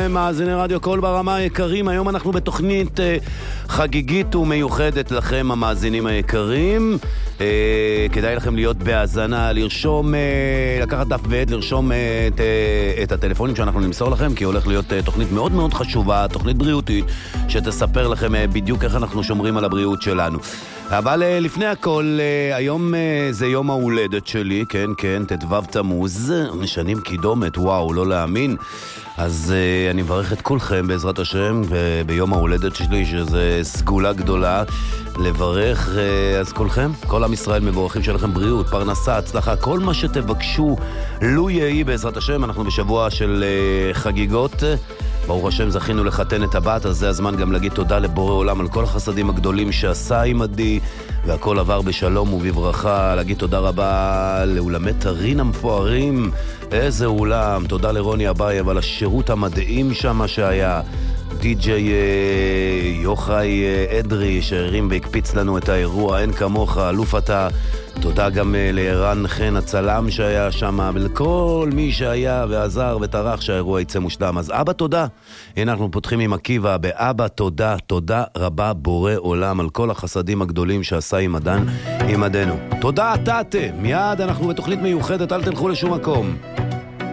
לכם, מאזיני רדיו קול ברמה היקרים. היום אנחנו בתוכנית חגיגית ומיוחדת לכם, המאזינים היקרים. כדאי לכם להיות בהאזנה, לרשום, לקחת דף ועט, לרשום את הטלפונים שאנחנו נמסור לכם, כי הולך להיות תוכנית מאוד מאוד חשובה, תוכנית בריאותית, שתספר לכם בדיוק איך אנחנו שומרים על הבריאות שלנו. אבל לפני הכל, היום זה יום ההולדת שלי, כן, תתוו תמוז, משנים קידומת, וואו, לא להאמין. אז אני מברך את כולכם בעזרת השם ביום ההולדת שלי, שזה סגולה גדולה לברך. אז כולכם, כל עם ישראל מבורכים שלכם בריאות, פרנסה, הצלחה, כל מה שתבקשו לו יהי בעזרת השם. אנחנו בשבוע של חגיגות, ברוך השם זכינו לחתן את הבת, אז זה הזמן גם להגיד תודה לבורא עולם על כל החסדים הגדולים שעשה עמדי, והכל עבר בשלום ובברכה. להגיד תודה רבה לאולמי טרין המפוארים, איזה אולם, תודה לרוני אבייב על השירות המדהים שם שהיה, די.ג'יי יוחאי אדרי שהרים והקפיץ לנו את האירוע, אין כמוך, אלוף אתה. תודה גם לערן חן הצלם שהיה שם, ולכל מי שהיה ועזר וטרח שהאירוע יצא מושלם. אז אבא תודה. הנה אנחנו פותחים עם עקיבא באבא תודה. תודה רבה בורא עולם על כל החסדים הגדולים שעשה עמדנו. תודה תתה. מיד אנחנו בתוכנית מיוחדת, אל תלכו לשום מקום.